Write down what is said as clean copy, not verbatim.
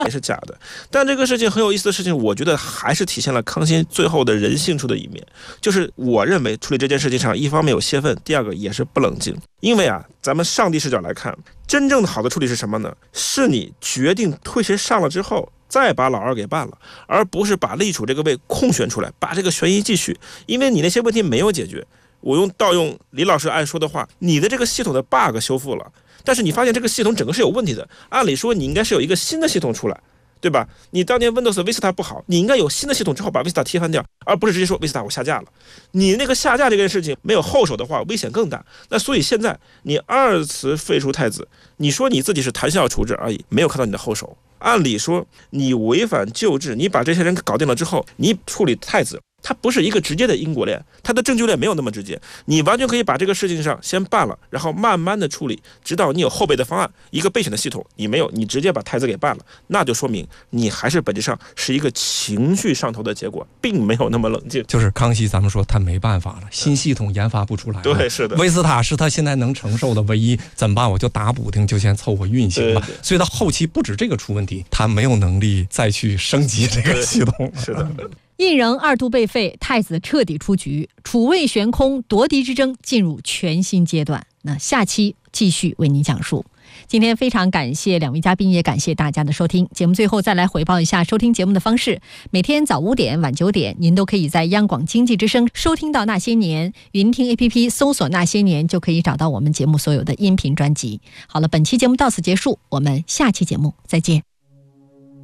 也是假的。但这个事情很有意思的事情，我觉得还是体现了康熙最后的人性处的一面。就是我认为处理这件事情上，一方面有泄愤，第二个也是不冷静。因为咱们上帝视角来看，真正的好的处理是什么呢？是你决定推谁上了之后，再把老二给办了，而不是把立储这个位空悬出来，把这个悬疑继续。因为你那些问题没有解决，我盗用李老师爱说的话，你的这个系统的 bug 修复了，但是你发现这个系统整个是有问题的，按理说你应该是有一个新的系统出来，对吧？你当年 Windows Vista 不好，你应该有新的系统之后把 Vista 踢翻掉，而不是直接说 Vista 我下架了。你那个下架这件事情没有后手的话，危险更大。那所以现在你二次废除太子，你说你自己是谈笑处置而已，没有看到你的后手。按理说你违反旧制，你把这些人搞定了之后，你处理太子，它不是一个直接的因果链，它的证据链没有那么直接，你完全可以把这个事情上先办了，然后慢慢的处理，直到你有后备的方案，一个备选的系统你没有，你直接把太子给办了，那就说明你还是本质上是一个情绪上头的结果，并没有那么冷静。 就是康熙咱们说他没办法了，新系统研发不出来了， 对，是的， 维斯塔是他现在能承受的唯一，怎么办？我就打补丁，就先凑合运行吧。所以他后期不止这个出问题，他没有能力再去升级这个系统。 是的。 胤禛二度被废，太子彻底出局，储位悬空，夺嫡之争进入全新阶段。那下期继续为您讲述。今天非常感谢两位嘉宾，也感谢大家的收听。节目最后再来回报一下收听节目的方式：每天早5点、晚9点，您都可以在央广经济之声收听到《那些年》，云听 APP 搜索《那些年》就可以找到我们节目所有的音频专辑。好了，本期节目到此结束，我们下期节目再见。